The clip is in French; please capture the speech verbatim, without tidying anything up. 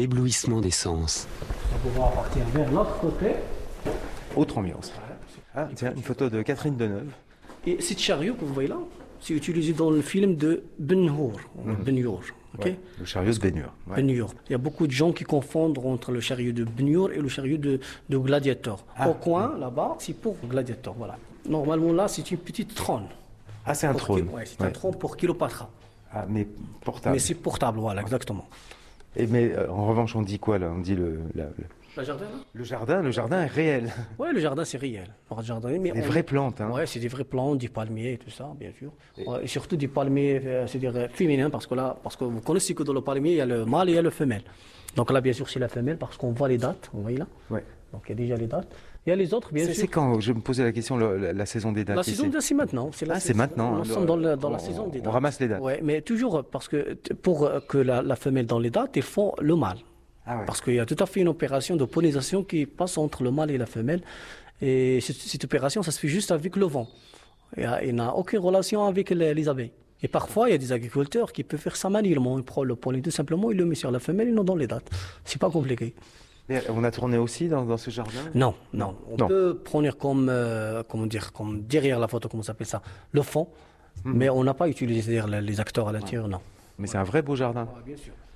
l'éblouissement des sens. On va pouvoir partir vers l'autre côté. Autre ambiance. Ah, tiens, une photo de Catherine Deneuve. Et cette chariot que vous voyez là, c'est utilisé dans le film de Ben Hur. Ben Hur. Okay? Ouais, le chariot de Ben Hur. Ouais. Ben Hur. Il y a beaucoup de gens qui confondent entre le chariot de Ben Hur et le chariot de, de Gladiator. Ah. Au coin, là-bas, c'est pour Gladiator. Voilà. Normalement, là, c'est une petite trône. Ah, c'est un Pour trône. Ki- ouais, c'est Ouais. un trône pour Kilopatra. Ah, mais portable. Mais c'est portable, voilà, exactement. Et mais euh, en revanche, on dit quoi là? On dit le, la- le, Le jardin, là le jardin. Le jardin est réel. Ouais, le jardin, c'est réel. Le jardin, mais Des on- vraies plantes. Hein. Ouais, c'est des vrais plantes, des palmiers et tout ça, bien sûr. Ouais, et surtout des palmiers, euh, c'est-à-dire euh, féminins, parce que là, parce que vous connaissez que dans le palmier, il y a le mâle et il y a le femelle. Donc là, bien sûr, c'est la femelle, parce qu'on voit les dates, vous voyez là. Ouais. Donc il y a déjà les dates. Il y a les autres, bien C'est sûr. c'est quand? Je me posais la question, le- la, la saison des dates. La ici. saison des dates, c'est maintenant. la Ah, c'est saison- maintenant. Nous hein, sommes le- dans, la- dans la on- saison des on dates. ramasse les dates. Ouais, mais toujours, parce que t- pour euh, que la, la femelle dans les dates, ils font le mâle. Ah ouais. Parce qu'il y a tout à fait une opération de pollinisation qui passe entre le mâle et la femelle. Et cette, cette opération, ça se fait juste avec le vent. Il y a- il n'a aucune relation avec les, les abeilles. Et parfois, il y a des agriculteurs qui peuvent faire ça manuellement. Ils prennent le pollen tout simplement, ils le mettent sur la femelle, ils l'ont dans les dates. C'est pas compliqué. Et on a tourné aussi dans, dans ce jardin? Non, non. On Non. peut prendre comme, euh, comment dire, comme derrière la photo, comment ça s'appelle ça, le fond. Mais on n'a pas utilisé c'est-à-dire les les acteurs à l'intérieur, non. Mais c'est un vrai beau jardin. bien sûr.